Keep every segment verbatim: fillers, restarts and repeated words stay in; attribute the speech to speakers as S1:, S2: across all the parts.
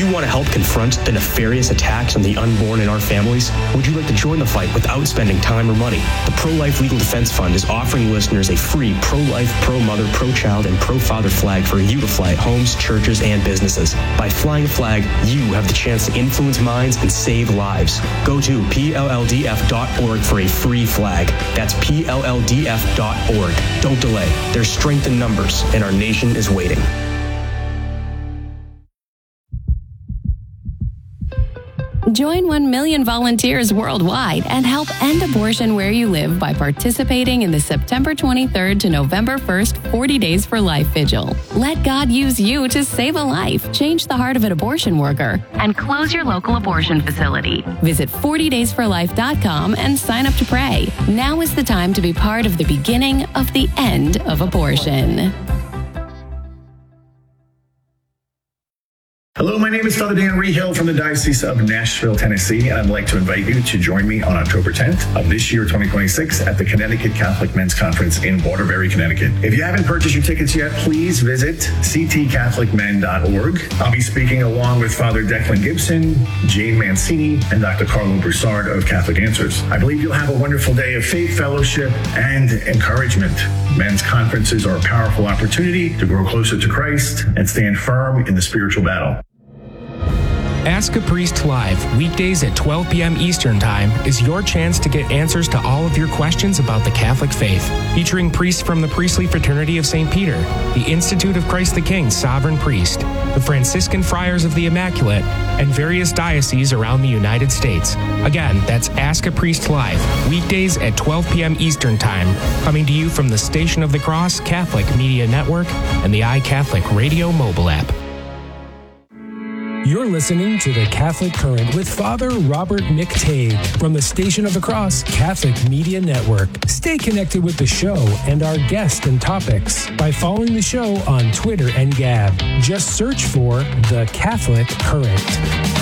S1: you want to help confront the nefarious attacks on the unborn in our families? Would you like to join the fight without spending time or money? The Pro-Life Legal Defense Fund is offering listeners a free pro-life, pro-mother, pro-child, and pro-father flag for you to fly at homes, churches, and businesses. By flying a flag, you have the chance to influence minds and save lives. Go to P L L D F dot org for a free flag. That's P L L D F dot org. Don't delay. There's strength in numbers, and our nation is waiting.
S2: Join one million volunteers worldwide and help end abortion where you live by participating in the September twenty-third to November first forty Days for Life Vigil. Let God use you to save a life, change the heart of an abortion worker, and close your local abortion facility. Visit forty days for life dot com and sign up to pray. Now is the time to be part of the beginning of the end of abortion.
S3: Hello, my name is Father Dan Rehill from the Diocese of Nashville, Tennessee, and I'd like to invite you to join me on October tenth of this year, twenty twenty-six, at the Connecticut Catholic Men's Conference in Waterbury, Connecticut. If you haven't purchased your tickets yet, please visit c t catholic men dot org. I'll be speaking along with Father Declan Gibson, Jane Mancini, and Doctor Carlo Broussard of Catholic Answers. I believe you'll have a wonderful day of faith, fellowship, and encouragement. Men's conferences are a powerful opportunity to grow closer to Christ and stand firm in the spiritual battle.
S4: Ask a Priest Live, weekdays at twelve p.m. Eastern Time, is your chance to get answers to all of your questions about the Catholic faith. Featuring priests from the Priestly Fraternity of Saint Peter, the Institute of Christ the King Sovereign Priest, the Franciscan Friars of the Immaculate, and various dioceses around the United States. Again, that's Ask a Priest Live, weekdays at twelve p.m. Eastern Time, coming to you from the Station of the Cross Catholic Media Network and the iCatholic Radio mobile app.
S5: You're listening to The Catholic Current with Father Robert McTague from the Station of the Cross Catholic Media Network. Stay connected with the show and our guests and topics by following the show on Twitter and Gab. Just search for The Catholic Current.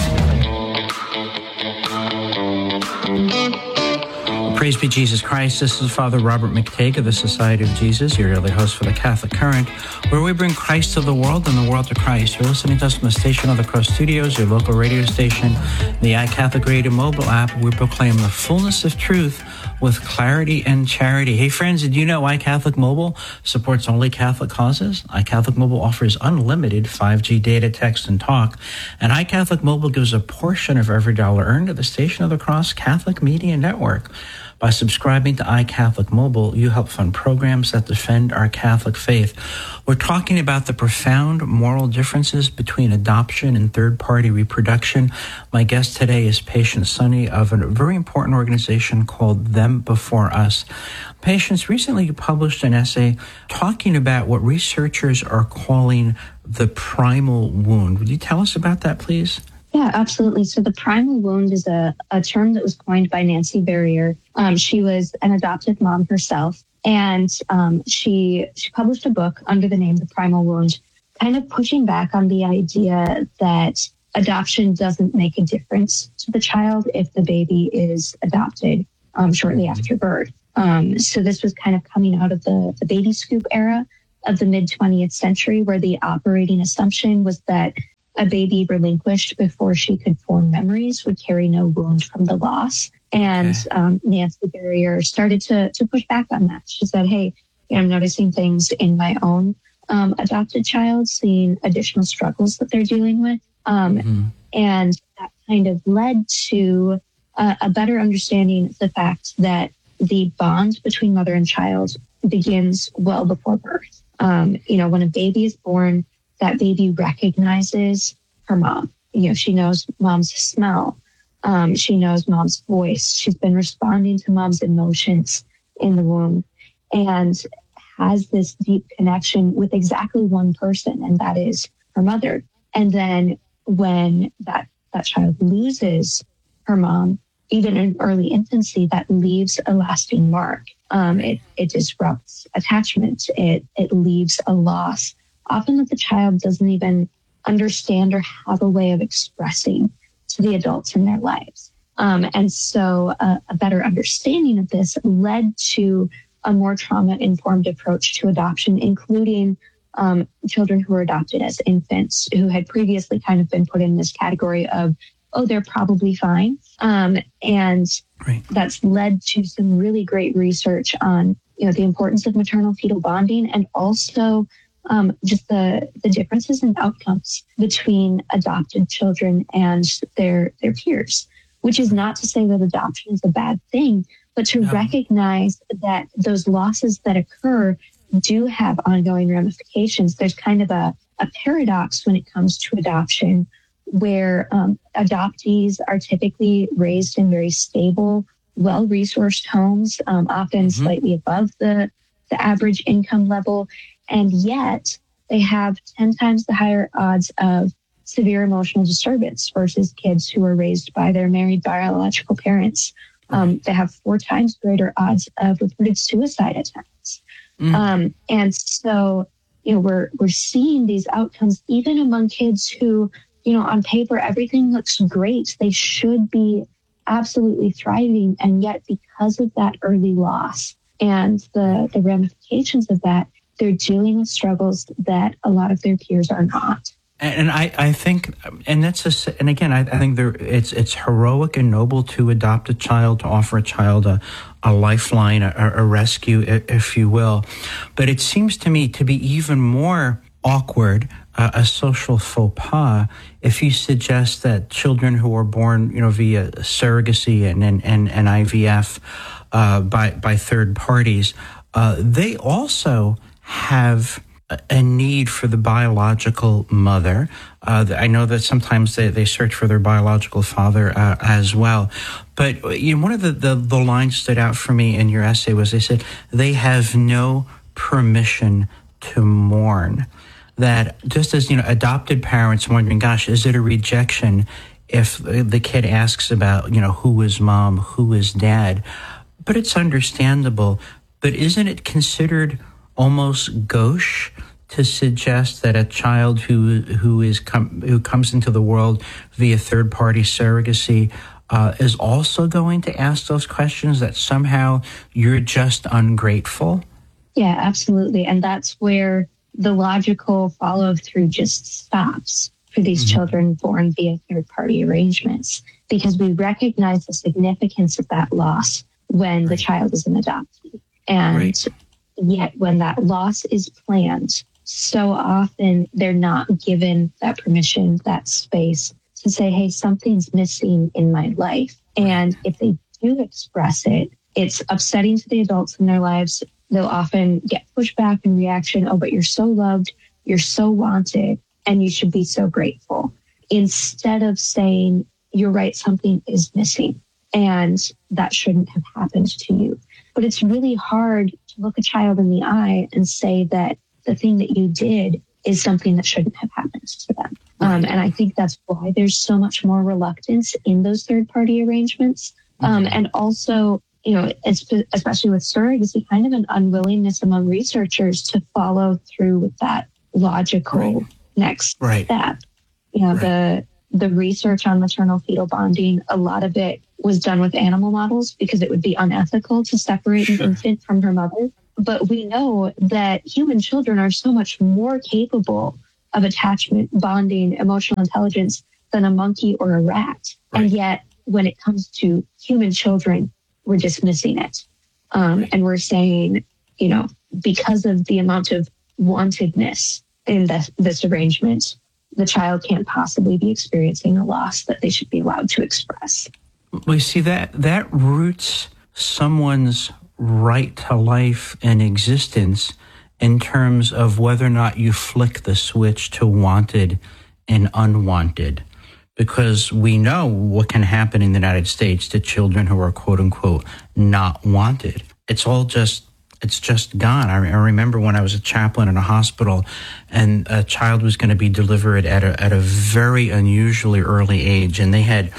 S6: Praise be Jesus Christ. This is Father Robert McTague of the Society of Jesus, your daily host for the Catholic Current, where we bring Christ to the world and the world to Christ. You're listening to us from the Station of the Cross Studios, your local radio station, the iCatholic Radio mobile app. We proclaim the fullness of truth with clarity and charity. Hey friends, did you know iCatholic Mobile supports only Catholic causes? iCatholic Mobile offers unlimited five G data, text, and talk. And iCatholic Mobile gives a portion of every dollar earned to the Station of the Cross Catholic Media Network. By subscribing to iCatholic Mobile, you help fund programs that defend our Catholic faith. We're talking about the profound moral differences between adoption and third-party reproduction. My guest today is Patience Sunny of a very important organization called Them Before Us. Patience, recently you published an essay talking about what researchers are calling the primal wound. Would you tell us about that, please?
S7: Yeah, absolutely. So the primal wound is a, a term that was coined by Nancy Verrier. Um, she was an adoptive mom herself, and um, she she published a book under the name The Primal Wound, kind of pushing back on the idea that adoption doesn't make a difference to the child if the baby is adopted um, shortly after birth. Um, so this was kind of coming out of the, the baby scoop era of the mid-twentieth century, where the operating assumption was that a baby relinquished before she could form memories would carry no wound from the loss. And um, Nancy Verrier started to to push back on that. She said, hey, you know, I'm noticing things in my own um, adopted child, seeing additional struggles that they're dealing with. Um, mm-hmm. And that kind of led to uh, a better understanding of the fact that the bond between mother and child begins well before birth. Um, you know, when a baby is born, that baby recognizes her mom. You know, she knows mom's smell. Um, she knows mom's voice. She's been responding to mom's emotions in the womb and has this deep connection with exactly one person, and that is her mother. And then when that, that child loses her mom, even in early infancy, that leaves a lasting mark. Um, it, it disrupts attachment. It, it leaves a loss, often that the child doesn't even understand or have a way of expressing to the adults in their lives. Um, and so uh, a better understanding of this led to a more trauma-informed approach to adoption, including um, children who were adopted as infants who had previously kind of been put in this category of, oh, they're probably fine. Um, and
S6: right.
S7: that's led to some really great research on, you know, the importance of maternal fetal bonding and also um, just the, the differences in outcomes between adopted children and their, their peers, which is not to say that adoption is a bad thing, but to
S6: no.
S7: recognize that those losses that occur do have ongoing ramifications. There's kind of a, a paradox when it comes to adoption, where um, adoptees are typically raised in very stable, well-resourced homes, um, often mm-hmm. slightly above the, the average income level, and yet they have ten times the higher odds of severe emotional disturbance versus kids who are raised by their married biological parents. Um, they have four times greater odds of reported suicide attempts. Mm. Um, and so, you know, we're we're seeing these outcomes even among kids who, you know, on paper, everything looks great. They should be absolutely thriving. And yet because of that early loss and the, the ramifications of that, they're dealing with struggles that a lot of their peers are not.
S6: And I, I think, and that's a, and again, I, I think there, it's it's heroic and noble to adopt a child, to offer a child a, a lifeline, a, a rescue, if you will. But it seems to me to be even more awkward, uh, a social faux pas, if you suggest that children who are born, you know, via surrogacy and and, and, and I V F uh, by by third parties, uh, they also have a need for the biological mother. Uh, I know that sometimes they, they search for their biological father uh, as well. But you know, one of the, the, the lines stood out for me in your essay was they said, they have no permission to mourn. That just as, you know, adopted parents wondering, gosh, is it a rejection if the kid asks about, you know, who is mom, who is dad? But it's understandable. But isn't it considered almost gauche to suggest that a child who who is com- who comes into the world via third party surrogacy uh, is also going to ask those questions, that somehow you're just ungrateful?
S7: Yeah, absolutely. And that's where the logical follow through just stops for these mm-hmm. children born via third party arrangements, because we recognize the significance of that loss when right. the child is an adoptee. And right. yet when that loss is planned, so often they're not given that permission, that space to say, hey, something's missing in my life. And if they do express it, it's upsetting to the adults in their lives. They'll often get pushback and reaction. Oh, but you're so loved, you're so wanted, and you should be so grateful. Instead of saying, you're right, something is missing, and that shouldn't have happened to you. But it's really hard to look a child in the eye and say that the thing that you did is something that shouldn't have happened to them. Um, and I think that's why there's so much more reluctance in those third-party arrangements. Um, and also, you know, especially with surrogacy, kind of an unwillingness among researchers to follow through with that logical right. next
S6: right.
S7: step. You know, right. the the research on maternal fetal bonding, a lot of it was done with animal models because it would be unethical to separate sure. an infant from her mother. But we know that human children are so much more capable of attachment, bonding, emotional intelligence than a monkey or a rat. Right. And yet, when it comes to human children, we're dismissing it. Um, and we're saying, you know, because of the amount of wantedness in this, this arrangement, the child can't possibly be experiencing a loss that they should be allowed to express.
S6: Well, you see, that, that roots someone's right to life and existence in terms of whether or not you flick the switch to wanted and unwanted. Because we know what can happen in the United States to children who are, quote unquote, not wanted. It's all just, it's just gone. I, I remember when I was a chaplain in a hospital and a child was going to be delivered at a, at a very unusually early age, and they had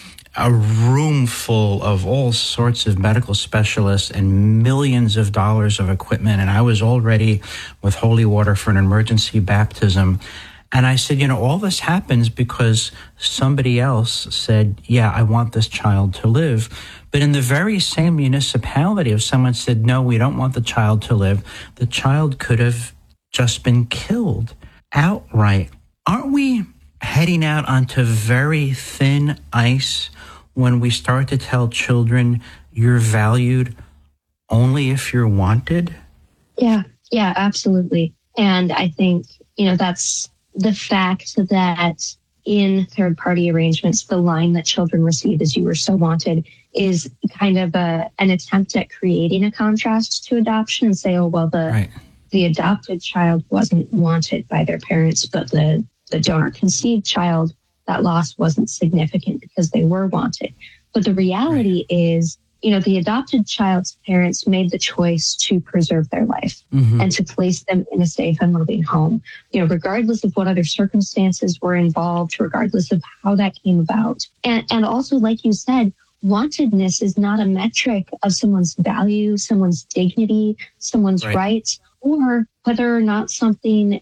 S6: a room full of all sorts of medical specialists and millions of dollars of equipment. And I was all ready with holy water for an emergency baptism. And I said, you know, all this happens because somebody else said, yeah, I want this child to live. But in the very same municipality, if someone said, no, we don't want the child to live, the child could have just been killed outright. Aren't we heading out onto very thin ice when we start to tell children you're valued only if you're wanted?
S7: Yeah, yeah, absolutely. And I think, you know, that's the fact that in third-party arrangements, the line that children receive is "you were so wanted" is kind of a an attempt at creating a contrast to adoption and say, oh, well, the
S6: right.
S7: the adopted child wasn't wanted by their parents, but the, the donor-conceived child, that loss wasn't significant because they were wanted. But the reality right. is, you know, the adopted child's parents made the choice to preserve their life mm-hmm. and to place them in a safe and loving home, you know, regardless of what other circumstances were involved, regardless of how that came about. And, and also, like you said, wantedness is not a metric of someone's value, someone's dignity, someone's right. rights, or whether or not something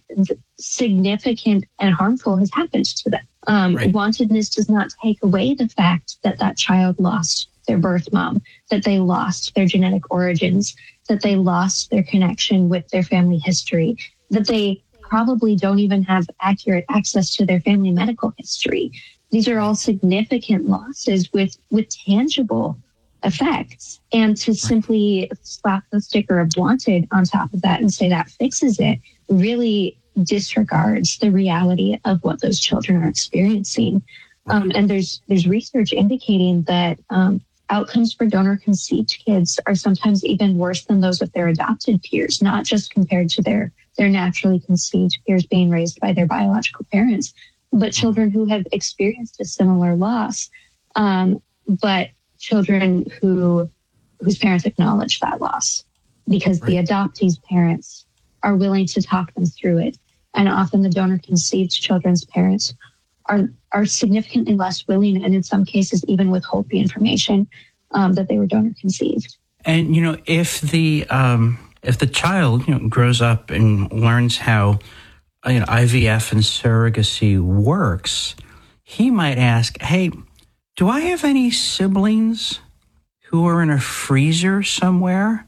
S7: significant and harmful has happened to them. Um, right. Wantedness does not take away the fact that that child lost their birth mom, that they lost their genetic origins, that they lost their connection with their family history, that they probably don't even have accurate access to their family medical history. These are all significant losses with, with tangible effects. And to simply slap the sticker of wanted on top of that and say that fixes it really disregards the reality of what those children are experiencing. Um, and there's there's research indicating that um, outcomes for donor-conceived kids are sometimes even worse than those of their adopted peers, not just compared to their, their naturally conceived peers being raised by their biological parents, but children who have experienced a similar loss, um, but children who whose parents acknowledge that loss because right. the adoptee's parents are willing to talk them through it. And often the donor-conceived children's parents are are significantly less willing, and in some cases even withhold the information um, that they were donor conceived.
S6: And you know, if the um, if the child you know grows up and learns how you know I V F and surrogacy works, he might ask, "Hey, do I have any siblings who are in a freezer somewhere?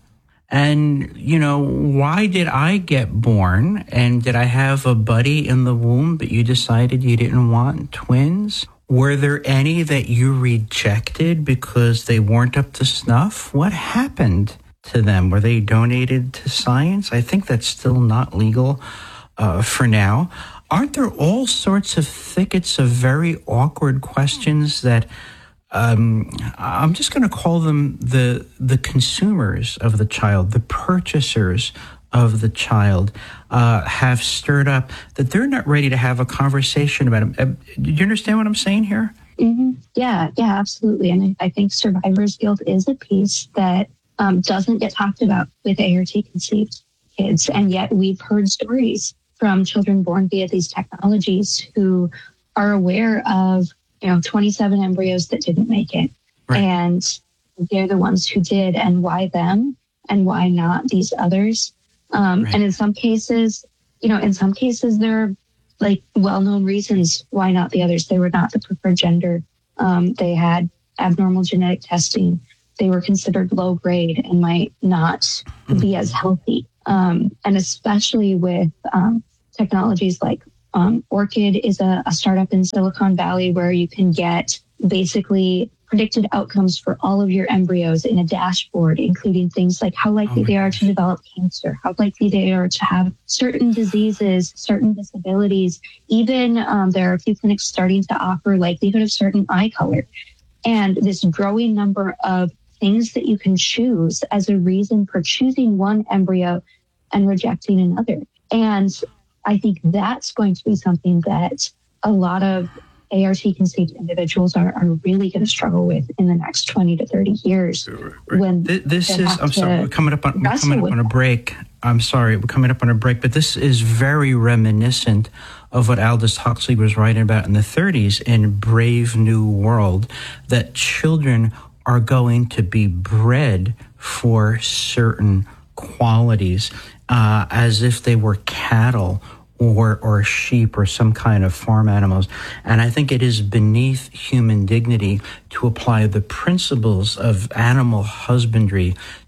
S6: And, you know, why did I get born? And did I have a buddy in the womb, but you decided you didn't want twins? Were there any that you rejected because they weren't up to snuff? What happened to them? Were they donated to science? I think that's still not legal uh, for now. Aren't there all sorts of thickets of very awkward questions that Um, I'm just going to call them the the consumers of the child, the purchasers of the child, uh, have stirred up that they're not ready to have a conversation about them. Do you understand what I'm saying here?
S7: Mm-hmm. Yeah, yeah, absolutely. And I, I think survivor's guilt is a piece that um, doesn't get talked about with A R T conceived kids. And yet we've heard stories from children born via these technologies who are aware of you know, twenty-seven embryos that didn't make it. Right. And they're the ones who did, and why them and why not these others? Um, right. And in some cases, you know, in some cases, there are like well-known reasons why not the others. They were not the preferred gender. Um, they had abnormal genetic testing. They were considered low grade and might not mm-hmm. be as healthy. Um, and especially with um, technologies like Um, Orchid is a, a startup in Silicon Valley where you can get basically predicted outcomes for all of your embryos in a dashboard, including things like how likely oh they are to develop cancer, how likely they are to have certain diseases, certain disabilities. Even um, there are a few clinics starting to offer likelihood of certain eye color. And this growing number of things that you can choose as a reason for choosing one embryo and rejecting another. And I think that's going to be something that a lot of A R T conceived individuals are, are really going to struggle with in the next twenty to thirty years.
S6: Right.
S7: When
S6: this, this is, I'm sorry, we're coming up on, we're coming up on a break. I'm sorry, we're coming up on a break, but this is very reminiscent of what Aldous Huxley was writing about in the thirties in Brave New World, that children are going to be bred for certain qualities, uh, as if they were cattle or or sheep or some kind of farm animals. And I think it is beneath human dignity to apply the principles of animal husbandry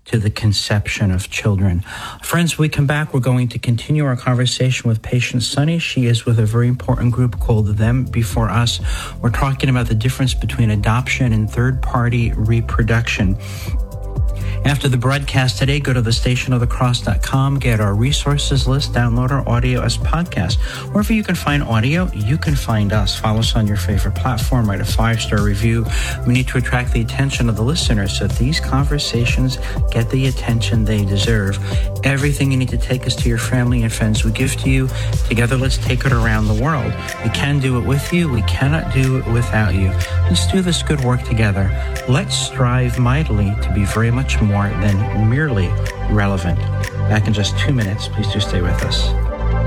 S6: to the conception of children. Friends, when we come back, we're going to continue our conversation with patient Sunny. She is with a very important group called Them Before Us. We're talking about the difference between adoption and third-party reproduction. After the broadcast today, go to the station of the cross dot com, get our resources list, download our audio as podcast. Wherever you can find audio, you can find us. Follow us on your favorite platform, write a five-star review. We need to attract the attention of the listeners so that these conversations get the attention they deserve. Everything you need to take us to your family and friends we give to you. Together, let's take it around the world. We can do it with you. We cannot do it without you. Let's do this good work together. Let's strive mightily to be very much more than merely relevant. Back in just two minutes. Please do stay with us.